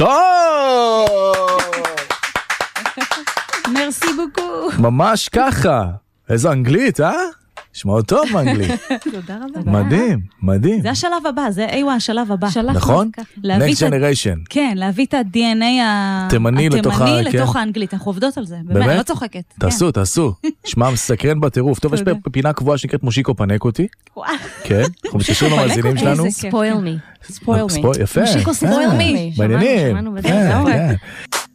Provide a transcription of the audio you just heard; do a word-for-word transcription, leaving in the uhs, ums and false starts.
טוב! מרסי בוקו. ממש ככה. איזו אנגלית, אה? שמעו טוב באנגלית. תודה רבה. מדהים, מדהים. זה השלב הבא, זה איווה השלב הבא. נכון? Next generation. כן, להביא את ה-די אן איי התימני לתוך האנגלית. אנחנו עובדות על זה. באמת, לא צוחקת. תעשו, תעשו. שמע, מסקרן בטירוף. טוב, יש פינה קבועה שנקראת מושיקו פנק אותי. כן, אנחנו מתקשרים למאזינים שלנו. ספויל מי. ספויל מי. יפה. מושיקו ספויל מי. מעניינים. כן, כן.